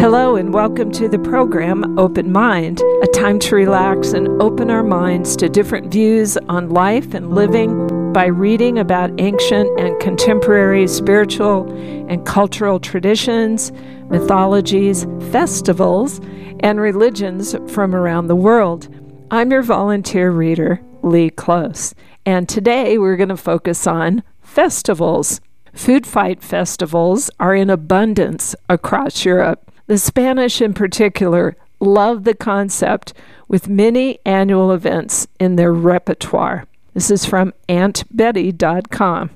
Hello and welcome to the program Open Mind, a time to relax and open our minds to different views on life and living by reading about ancient and contemporary spiritual and cultural traditions, mythologies, festivals, and religions from around the world. I'm your volunteer reader, Lee Close, and today we're going to focus on festivals. Food fight festivals are in abundance across Europe. The Spanish in particular love the concept with many annual events in their repertoire. This is from AuntBetty.com.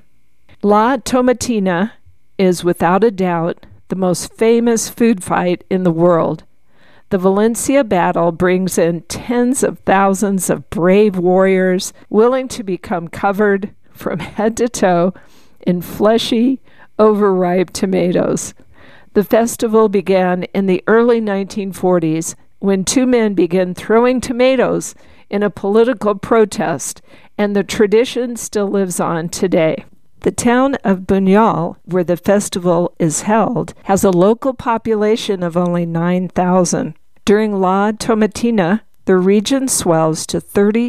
La Tomatina is without a doubt the most famous food fight in the world. The Valencia battle brings in tens of thousands of brave warriors willing to become covered from head to toe in fleshy, overripe tomatoes. The festival began in the early 1940s when two men began throwing tomatoes in a political protest, and the tradition still lives on today. The town of Buñol, where the festival is held, has a local population of only 9,000. During La Tomatina, the region swells to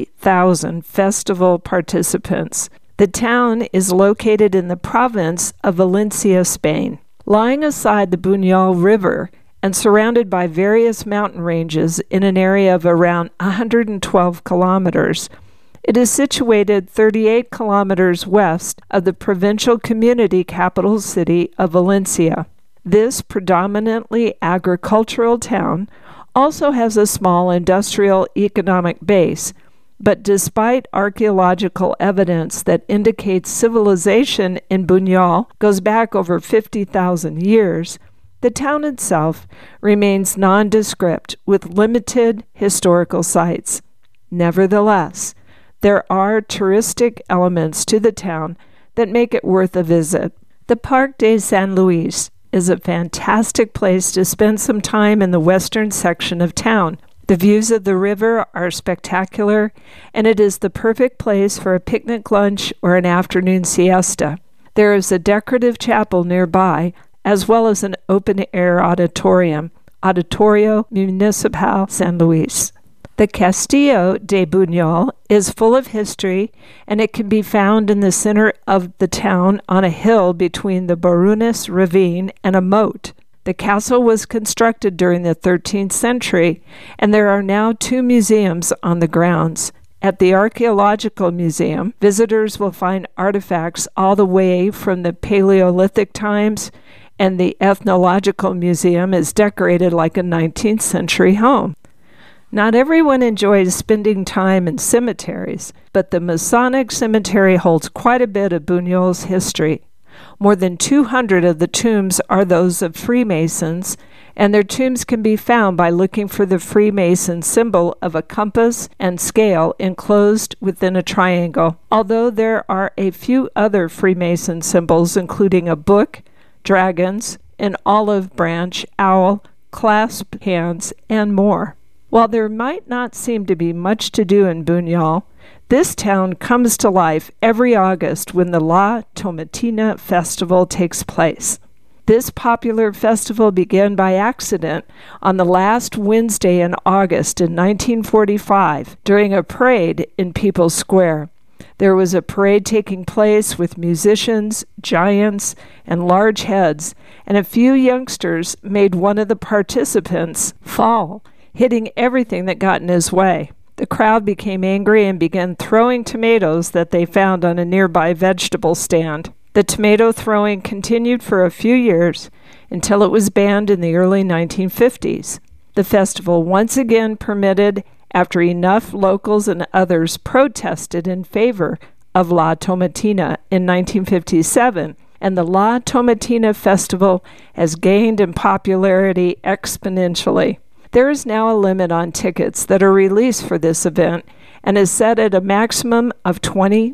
30,000 festival participants. The town is located in the province of Valencia, Spain. Lying aside the Buñol River and surrounded by various mountain ranges in an area of around 112 kilometers, it is situated 38 kilometers west of the provincial community capital city of Valencia. This predominantly agricultural town also has a small industrial economic base, but despite archaeological evidence that indicates civilization in Buñol goes back over 50,000 years, the town itself remains nondescript with limited historical sites. Nevertheless, there are touristic elements to the town that make it worth a visit. The Parc de San Luis is a fantastic place to spend some time in the western section of town. The views of the river are spectacular, and it is the perfect place for a picnic lunch or an afternoon siesta. There is a decorative chapel nearby, as well as an open-air auditorium, Auditorio Municipal San Luis. The Castillo de Buñol is full of history, and it can be found in the center of the town on a hill between the Borunas ravine and a moat. The castle was constructed during the 13th century, and there are now two museums on the grounds. At the Archaeological Museum, visitors will find artifacts all the way from the Paleolithic times, and the Ethnological Museum is decorated like a 19th century home. Not everyone enjoys spending time in cemeteries, but the Masonic Cemetery holds quite a bit of Buñol's history. More than 200 of the tombs are those of Freemasons, and their tombs can be found by looking for the Freemason symbol of a compass and scale enclosed within a triangle. Although there are a few other Freemason symbols, including a book, dragons, an olive branch, owl, clasped hands, and more. While there might not seem to be much to do in Buñol, this town comes to life every August when the La Tomatina Festival takes place. This popular festival began by accident on the last Wednesday in August in 1945 during a parade in People's Square. There was a parade taking place with musicians, giants, and large heads, and a few youngsters made one of the participants fall, hitting everything that got in his way. The crowd became angry and began throwing tomatoes that they found on a nearby vegetable stand. The tomato throwing continued for a few years until it was banned in the early 1950s. The festival once again permitted after enough locals and others protested in favor of La Tomatina in 1957, and the La Tomatina Festival has gained in popularity exponentially. There is now a limit on tickets that are released for this event and is set at a maximum of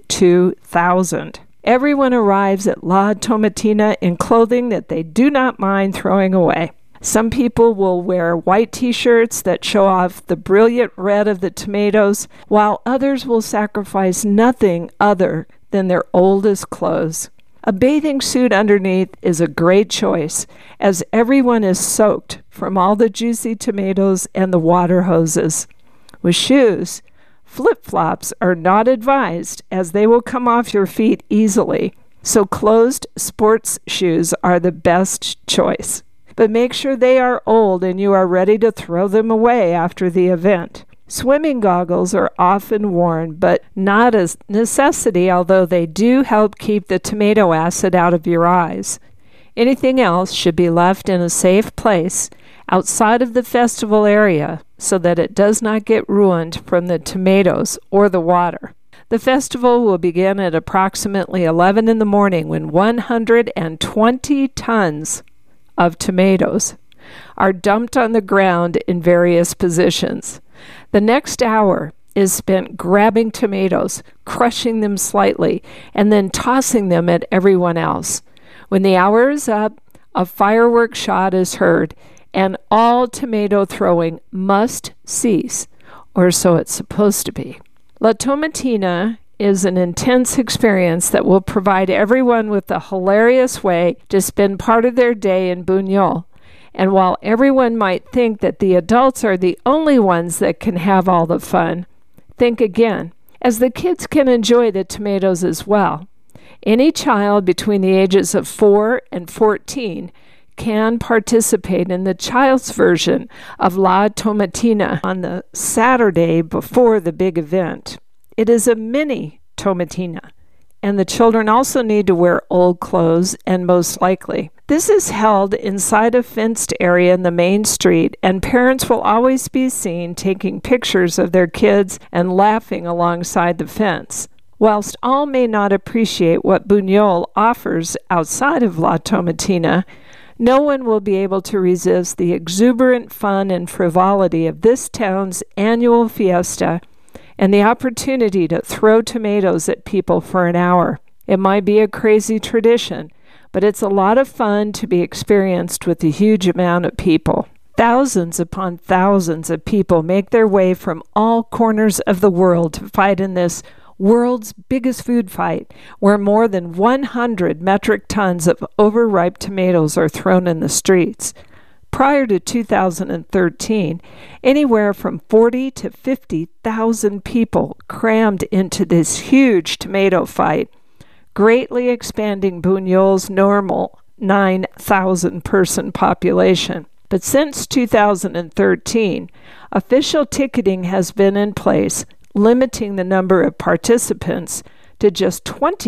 22,000. Everyone arrives at La Tomatina in clothing that they do not mind throwing away. Some people will wear white t-shirts that show off the brilliant red of the tomatoes, while others will sacrifice nothing other than their oldest clothes. A bathing suit underneath is a great choice, as everyone is soaked from all the juicy tomatoes and the water hoses. With shoes, flip-flops are not advised, as they will come off your feet easily, so closed sports shoes are the best choice. But make sure they are old and you are ready to throw them away after the event. Swimming goggles are often worn, but not a necessity, although they do help keep the tomato acid out of your eyes. Anything else should be left in a safe place outside of the festival area so that it does not get ruined from the tomatoes or the water. The festival will begin at approximately 11 in the morning when 120 tons of tomatoes are dumped on the ground in various positions. The next hour is spent grabbing tomatoes, crushing them slightly, and then tossing them at everyone else. When the hour is up, a fireworks shot is heard, and all tomato throwing must cease, or so it's supposed to be. La Tomatina is an intense experience that will provide everyone with a hilarious way to spend part of their day in Buñol. And while everyone might think that the adults are the only ones that can have all the fun, think again, as the kids can enjoy the tomatoes as well. Any child between the ages of 4 and 14 can participate in the child's version of La Tomatina on the Saturday before the big event. It is a mini tomatina, and the children also need to wear old clothes, and most likely. This is held inside a fenced area in the main street, and parents will always be seen taking pictures of their kids and laughing alongside the fence. Whilst all may not appreciate what Buñol offers outside of La Tomatina, no one will be able to resist the exuberant fun and frivolity of this town's annual fiesta and the opportunity to throw tomatoes at people for an hour. It might be a crazy tradition, but it's a lot of fun to be experienced with a huge amount of people. Thousands upon thousands of people make their way from all corners of the world to fight in this world's biggest food fight, where more than 100 metric tons of overripe tomatoes are thrown in the streets. Prior to 2013, anywhere from 40 to 50,000 people crammed into this huge tomato fight, greatly expanding Buñol's normal 9,000 person population. But since 2013, official ticketing has been in place, limiting the number of participants to just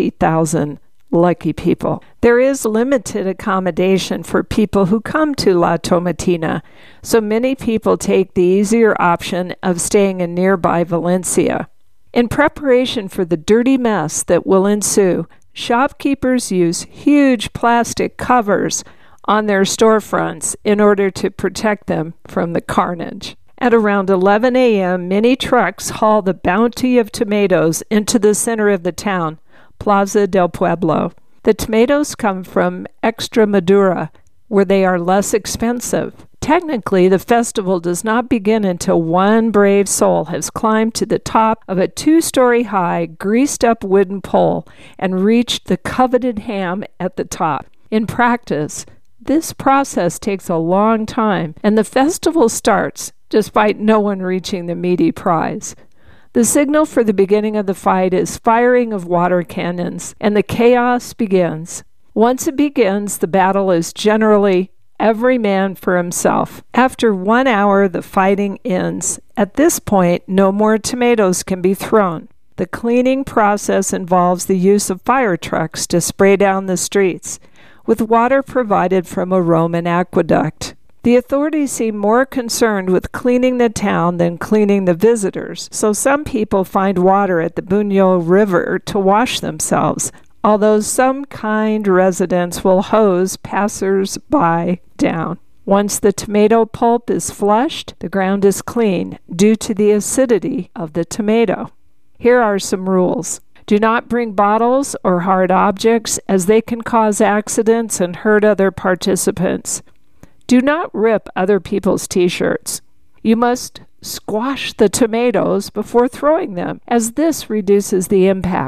20,000 lucky people. There is limited accommodation for people who come to La Tomatina, so many people take the easier option of staying in nearby Valencia. In preparation for the dirty mess that will ensue, shopkeepers use huge plastic covers on their storefronts in order to protect them from the carnage. At around 11 a.m., many trucks haul the bounty of tomatoes into the center of the town, Plaza del Pueblo. The tomatoes come from Extremadura, where they are less expensive. Technically, the festival does not begin until one brave soul has climbed to the top of a 2-story high, greased-up wooden pole and reached the coveted ham at the top. In practice, this process takes a long time, and the festival starts despite no one reaching the meaty prize. The signal for the beginning of the fight is firing of water cannons, and the chaos begins. Once it begins, the battle is generally every man for himself. After 1 hour, the fighting ends. At this point, no more tomatoes can be thrown. The cleaning process involves the use of fire trucks to spray down the streets, with water provided from a Roman aqueduct. The authorities seem more concerned with cleaning the town than cleaning the visitors, so some people find water at the Buñol River to wash themselves, although some kind residents will hose passers-by down. Once the tomato pulp is flushed, the ground is clean due to the acidity of the tomato. Here are some rules. Do not bring bottles or hard objects, as they can cause accidents and hurt other participants. Do not rip other people's t-shirts. You must squash the tomatoes before throwing them, as this reduces the impact.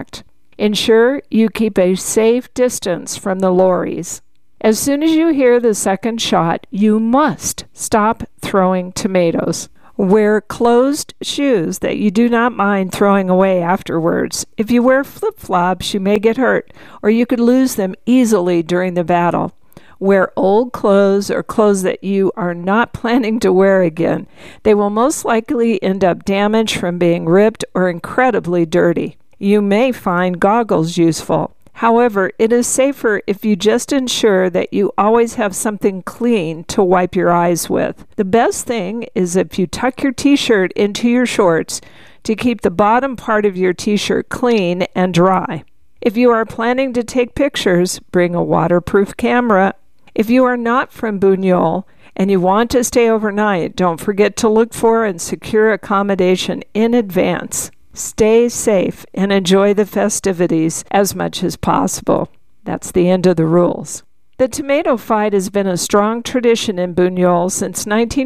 Ensure you keep a safe distance from the lorries. As soon as you hear the second shot, you must stop throwing tomatoes. Wear closed shoes that you do not mind throwing away afterwards. If you wear flip-flops, you may get hurt, or you could lose them easily during the battle. Wear old clothes or clothes that you are not planning to wear again. They will most likely end up damaged from being ripped or incredibly dirty. You may find goggles useful. However, it is safer if you just ensure that you always have something clean to wipe your eyes with. The best thing is if you tuck your t-shirt into your shorts to keep the bottom part of your t-shirt clean and dry. If you are planning to take pictures, bring a waterproof camera. If you are not from Buñol and you want to stay overnight, don't forget to look for and secure accommodation in advance. Stay safe and enjoy the festivities as much as possible. That's the end of the rules. The tomato fight has been a strong tradition in Buñol since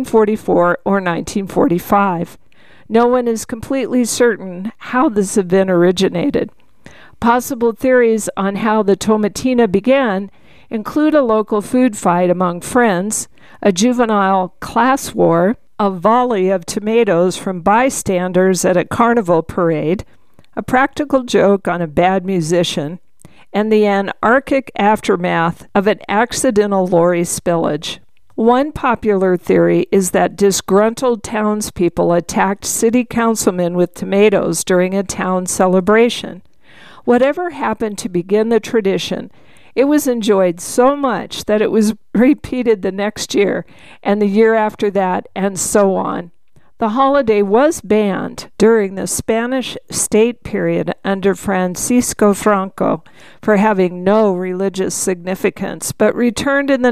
1944 or 1945. No one is completely certain how this event originated. Possible theories on how the tomatina began include a local food fight among friends, a juvenile class war, a volley of tomatoes from bystanders at a carnival parade, a practical joke on a bad musician, and the anarchic aftermath of an accidental lorry spillage. One popular theory is that disgruntled townspeople attacked city councilmen with tomatoes during a town celebration. Whatever happened to begin the tradition, it was enjoyed so much that it was repeated the next year, and the year after that, and so on. The holiday was banned during the Spanish state period under Francisco Franco for having no religious significance, but returned in the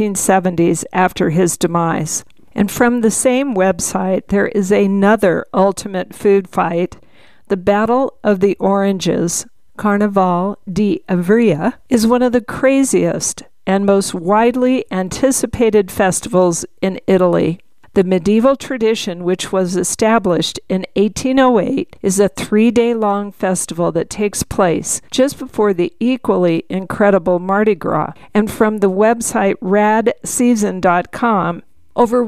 1970s after his demise. And from the same website, there is another ultimate food fight, the Battle of the Oranges. Carnaval di Ivrea is one of the craziest and most widely anticipated festivals in Italy. The medieval tradition, which was established in 1808, is a 3-day-long festival that takes place just before the equally incredible Mardi Gras. And from the website radseason.com, over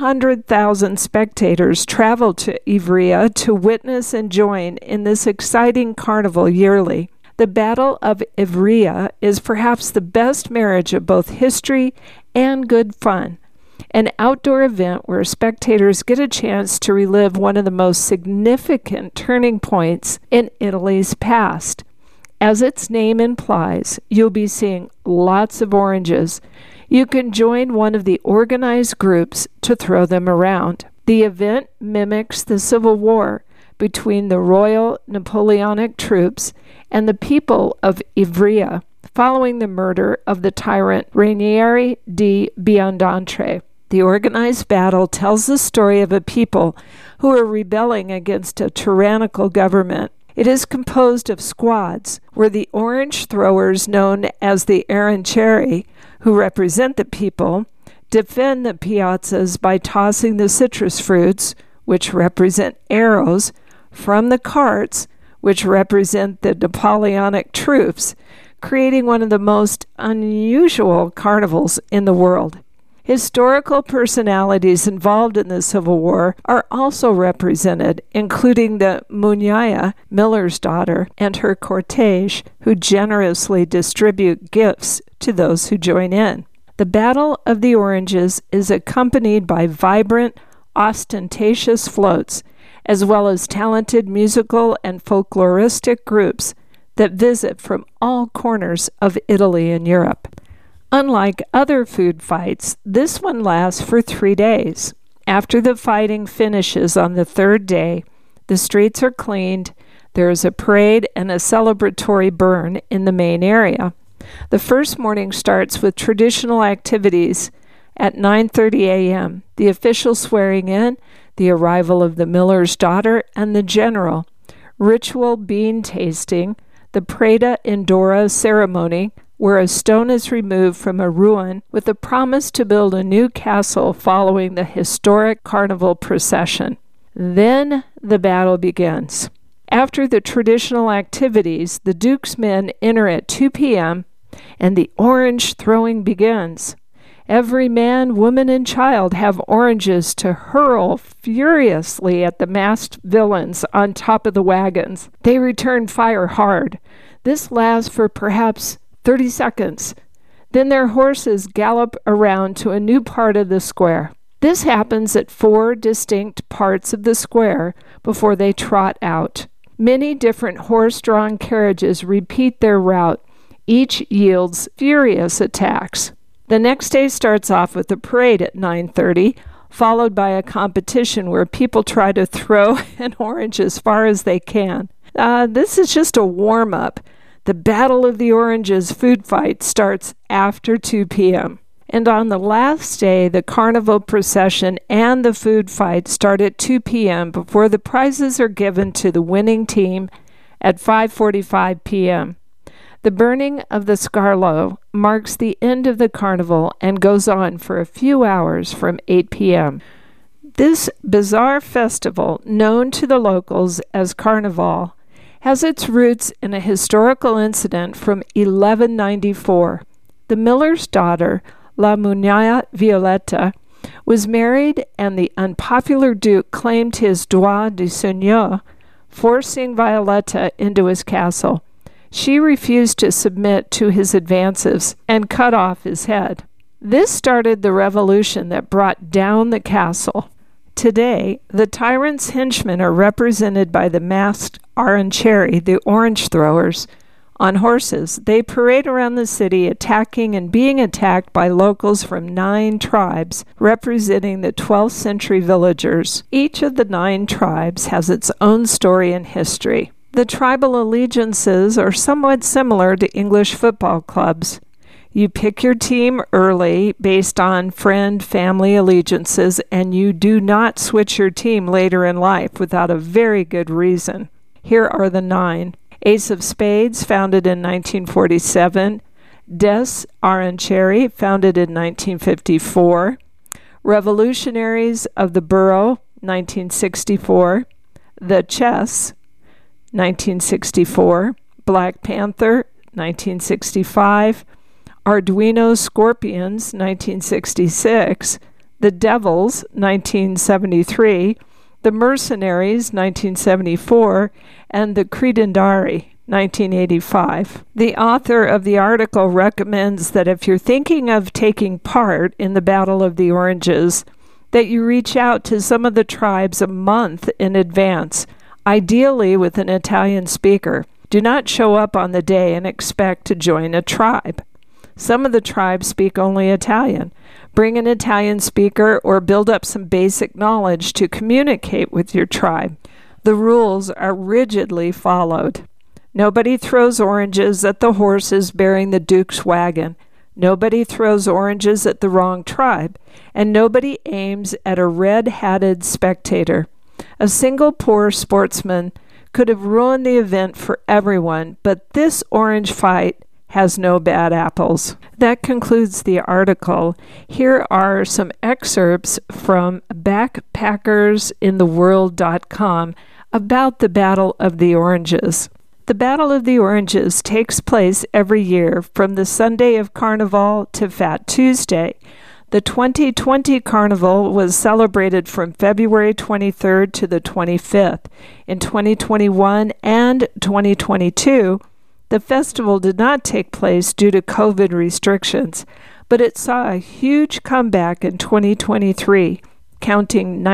100,000 spectators travel to Ivrea to witness and join in this exciting carnival yearly. The Battle of Ivrea is perhaps the best marriage of both history and good fun, an outdoor event where spectators get a chance to relive one of the most significant turning points in Italy's past. As its name implies, you'll be seeing lots of oranges. You can join one of the organized groups to throw them around. The event mimics the Civil War between the Royal Napoleonic troops and the people of Ivrea following the murder of the tyrant Ranieri di Buondelmonte. The organized battle tells the story of a people who are rebelling against a tyrannical government. It is composed of squads where the orange throwers, known as the arancieri, who represent the people, defend the piazzas by tossing the citrus fruits, which represent arrows, from the carts, which represent the Napoleonic troops, creating one of the most unusual carnivals in the world. Historical personalities involved in the Civil War are also represented, including the Mugnaya, Miller's daughter, and her cortege, who generously distribute gifts to those who join in. The Battle of the Oranges is accompanied by vibrant, ostentatious floats, as well as talented musical and folkloristic groups that visit from all corners of Italy and Europe. Unlike other food fights, this one lasts for 3 days. After the fighting finishes on the 3rd day, the streets are cleaned, there is a parade and a celebratory burn in the main area. The first morning starts with traditional activities at 9:30 a.m., the official swearing in, the arrival of the miller's daughter and the general, ritual bean tasting, the Preda Indora ceremony, where a stone is removed from a ruin with the promise to build a new castle following the historic carnival procession. Then the battle begins. After the traditional activities, the Duke's men enter at 2 p.m. and the orange throwing begins. Every man, woman, and child have oranges to hurl furiously at the masked villains on top of the wagons. They return fire hard. This lasts for perhaps 30 seconds. Then their horses gallop around to a new part of the square. This happens at 4 distinct parts of the square before they trot out. Many different horse-drawn carriages repeat their route. Each yields furious attacks. The next day starts off with a parade at 9:30, followed by a competition where people try to throw an orange as far as they can. This is just a warm-up. The Battle of the Oranges food fight starts after 2 p.m. And on the last day, the carnival procession and the food fight start at 2 p.m. before the prizes are given to the winning team at 5:45 p.m. The burning of the Scarlo marks the end of the carnival and goes on for a few hours from 8 p.m. This bizarre festival, known to the locals as Carnival, has its roots in a historical incident from 1194. The miller's daughter, La Muñeca Violeta, was married, and the unpopular Duke claimed his droit de seigneur, forcing Violeta into his castle. She refused to submit to his advances and cut off his head. This started the revolution that brought down the castle. Today, the tyrant's henchmen are represented by the masked Arancieri, the orange throwers, on horses. They parade around the city, attacking and being attacked by locals from 9 tribes, representing the 12th century villagers. Each of the 9 tribes has its own story and history. The tribal allegiances are somewhat similar to English football clubs. You pick your team early based on family allegiances, and you do not switch your team later in life without a very good reason. Here are the 9. Ace of Spades, founded in 1947. Des Arancieri, founded in 1954. Revolutionaries of the Borough, 1964. The Chess, 1964. Black Panther, 1965. Arduino Scorpions, 1966. The Devils, 1973. The Mercenaries, 1974. And the Credendari, 1985. The author of the article recommends that if you're thinking of taking part in the Battle of the Oranges, that you reach out to some of the tribes a month in advance, ideally with an Italian speaker. Do not show up on the day and expect to join a tribe. Some of the tribes speak only Italian. Bring an Italian speaker or build up some basic knowledge to communicate with your tribe. The rules are rigidly followed. Nobody throws oranges at the horses bearing the Duke's wagon. Nobody throws oranges at the wrong tribe. And nobody aims at a red-hatted spectator. A single poor sportsman could have ruined the event for everyone, but this orange fight has no bad apples. That concludes the article. Here are some excerpts from backpackersintheworld.com about the Battle of the Oranges. The Battle of the Oranges takes place every year from the Sunday of Carnival to Fat Tuesday. The 2020 Carnival was celebrated from February 23rd to the 25th. In 2021 and 2022, the festival did not take place due to COVID restrictions, but it saw a huge comeback in 2023, counting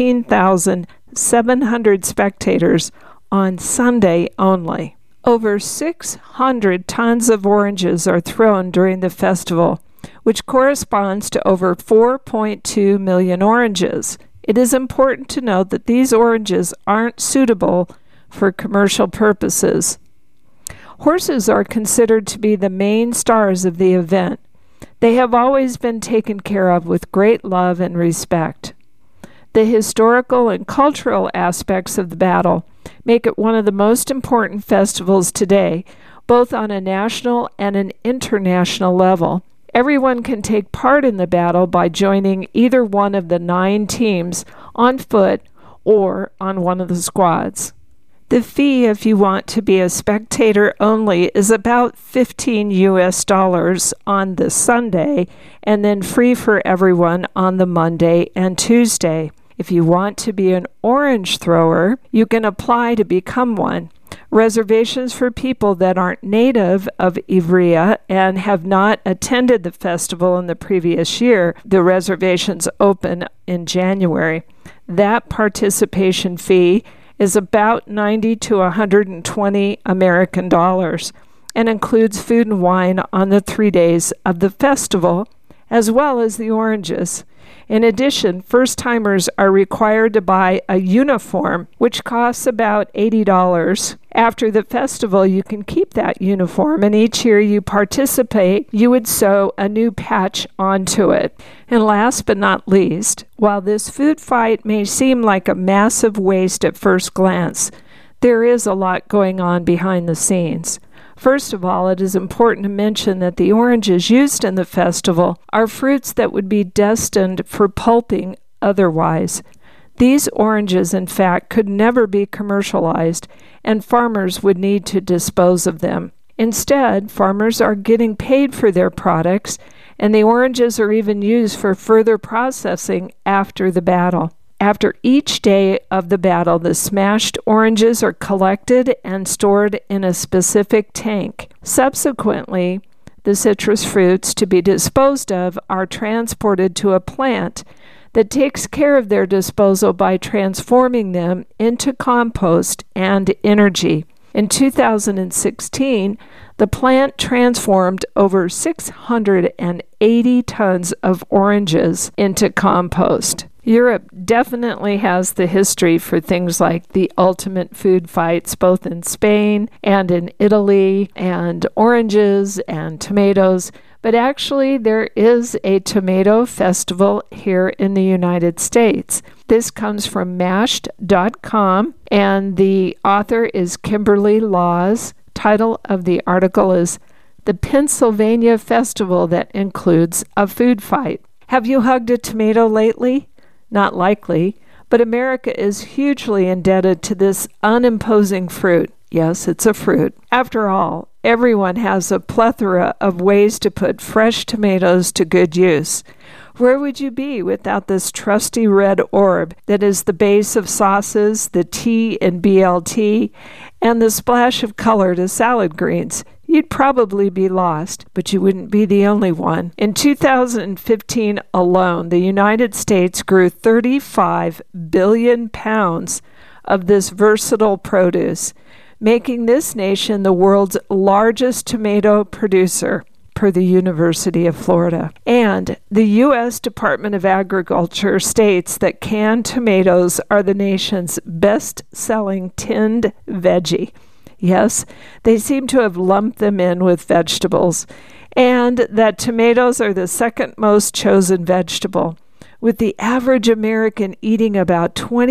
19,700 spectators on Sunday only. Over 600 tons of oranges are thrown during the festival, which corresponds to over 4.2 million oranges. It is important to note that these oranges aren't suitable for commercial purposes. Horses are considered to be the main stars of the event. They have always been taken care of with great love and respect. The historical and cultural aspects of the battle make it one of the most important festivals today, both on a national and an international level. Everyone can take part in the battle by joining either one of the 9 teams on foot or on one of the squads. The fee, if you want to be a spectator only, is about $15 on the Sunday, and then free for everyone on the Monday and Tuesday. If you want to be an orange thrower, you can apply to become one. Reservations for people that aren't native of Ivrea and have not attended the festival in the previous year, the reservations open in January. That participation fee is about $90 to $120 American dollars and includes food and wine on the 3 days of the festival, as well as the oranges. In addition, first-timers are required to buy a uniform, which costs about $80. After the festival, you can keep that uniform, and each year you participate, you would sew a new patch onto it. And last but not least, while this food fight may seem like a massive waste at first glance, there is a lot going on behind the scenes. First of all, it is important to mention that the oranges used in the festival are fruits that would be destined for pulping otherwise. These oranges, in fact, could never be commercialized, and farmers would need to dispose of them. Instead, farmers are getting paid for their products, and the oranges are even used for further processing after the battle. After each day of the battle, the smashed oranges are collected and stored in a specific tank. Subsequently, the citrus fruits to be disposed of are transported to a plant that takes care of their disposal by transforming them into compost and energy. In 2016, the plant transformed over 680 tons of oranges into compost. Europe definitely has the history for things like the ultimate food fights, both in Spain and in Italy, and oranges and tomatoes. But actually, there is a tomato festival here in the United States. This comes from Mashed.com, and the author is Kimberly Laws. Title of the article is The Pennsylvania Festival That Includes a Food Fight. Have you hugged a tomato lately? Not likely, but America is hugely indebted to this unimposing fruit. Yes, it's a fruit. After all, everyone has a plethora of ways to put fresh tomatoes to good use. Where would you be without this trusty red orb that is the base of sauces, the T in BLT, and the splash of color to salad greens? You'd probably be lost, but you wouldn't be the only one. In 2015 alone, the United States grew 35 billion pounds of this versatile produce, making this nation the world's largest tomato producer, per the University of Florida. And the U.S. Department of Agriculture states that canned tomatoes are the nation's best-selling tinned veggie. Yes, they seem to have lumped them in with vegetables, and that tomatoes are the second most chosen vegetable, with the average American eating about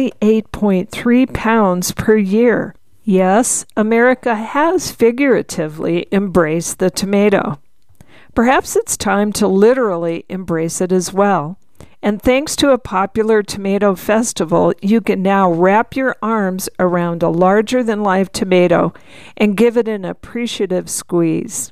28.3 pounds per year. Yes, America has figuratively embraced the tomato. Perhaps it's time to literally embrace it as well. And thanks to a popular tomato festival, you can now wrap your arms around a larger-than-life tomato and give it an appreciative squeeze.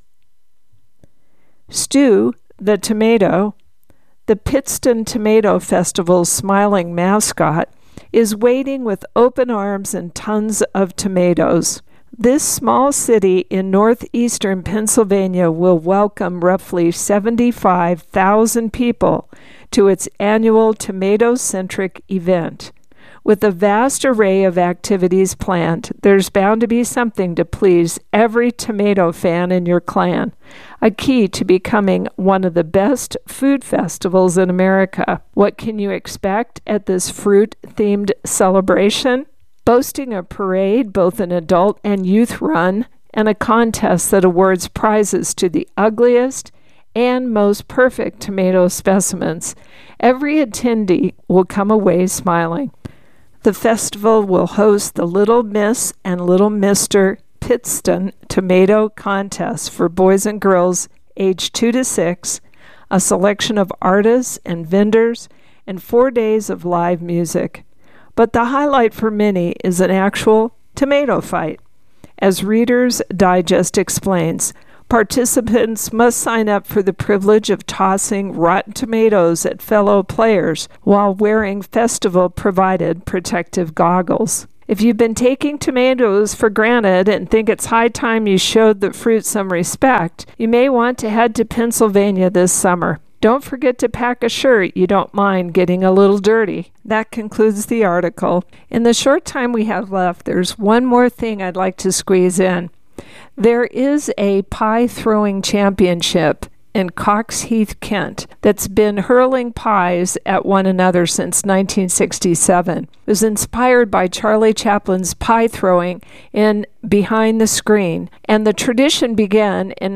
Stu, the tomato, the Pittston Tomato Festival's smiling mascot, is waiting with open arms and tons of tomatoes. This small city in northeastern Pennsylvania will welcome roughly 75,000 people to its annual tomato-centric event. With a vast array of activities planned, there's bound to be something to please every tomato fan in your clan, a key to becoming one of the best food festivals in America. What can you expect at this fruit-themed celebration? Boasting a parade, both an adult and youth run, and a contest that awards prizes to the ugliest and most perfect tomato specimens. Every attendee will come away smiling. The festival will host the Little Miss and Little Mr. Pittston Tomato Contest for boys and girls aged 2 to 6, a selection of artists and vendors, and 4 days of live music. But the highlight for many is an actual Tomato Fight. As Reader's Digest explains, participants must sign up for the privilege of tossing rotten tomatoes at fellow players while wearing festival-provided protective goggles. If you've been taking tomatoes for granted and think it's high time you showed the fruit some respect, you may want to head to Pennsylvania this summer. Don't forget to pack a shirt you don't mind getting a little dirty. That concludes the article. In the short time we have left, there's one more thing I'd like to squeeze in. There is a pie throwing championship in Cox Heath, Kent, that's been hurling pies at one another since 1967. It was inspired by Charlie Chaplin's pie throwing in Behind the Screen, and the tradition began in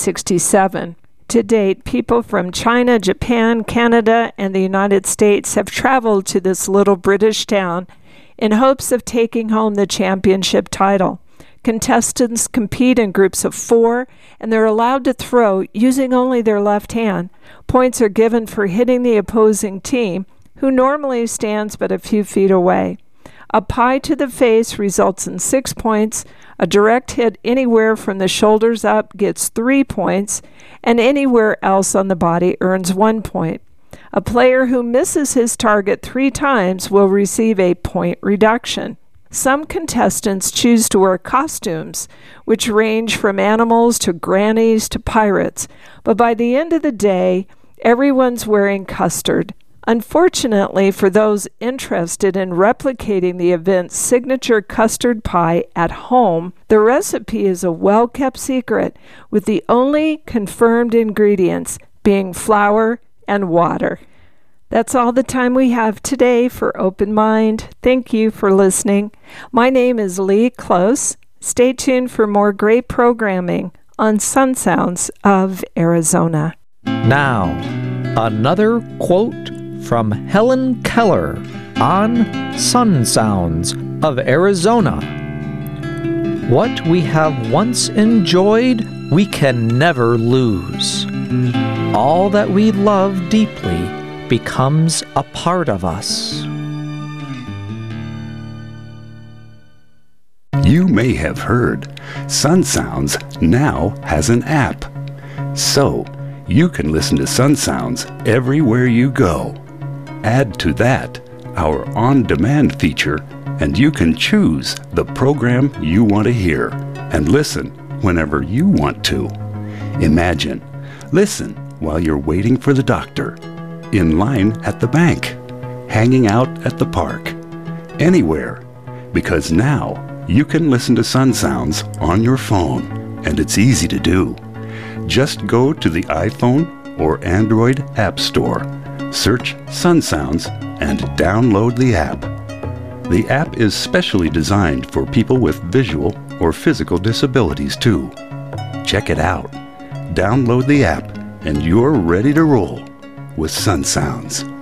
1967. To date, people from China, Japan, Canada, and the United States have traveled to this little British town in hopes of taking home the championship title. Contestants compete in groups of 4, and they're allowed to throw using only their left hand. Points are given for hitting the opposing team, who normally stands but a few feet away. A pie to the face results in 6 points, a direct hit anywhere from the shoulders up gets 3 points, and anywhere else on the body earns 1 point. A player who misses his target 3 times will receive a point reduction. Some contestants choose to wear costumes, which range from animals to grannies to pirates, but by the end of the day, everyone's wearing custard. Unfortunately, for those interested in replicating the event's signature custard pie at home, the recipe is a well-kept secret, with the only confirmed ingredients being flour and water. That's all the time we have today for Open Mind. Thank you for listening. My name is Lee Close. Stay tuned for more great programming on Sun Sounds of Arizona. Now, another quote from Helen Keller on Sun Sounds of Arizona. What we have once enjoyed, we can never lose. All that we love deeply becomes a part of us. You may have heard Sun Sounds now has an app. So, you can listen to Sun Sounds everywhere you go. Add to that our on-demand feature, and you can choose the program you want to hear and listen whenever you want to. Imagine, listen while you're waiting for the doctor, in line at the bank, hanging out at the park, anywhere, because now you can listen to Sun Sounds on your phone, and it's easy to do. Just go to the iPhone or Android App Store, search Sun Sounds, and download the app. The app is specially designed for people with visual or physical disabilities too. Check it out. Download the app, and you're ready to roll with Sun Sounds.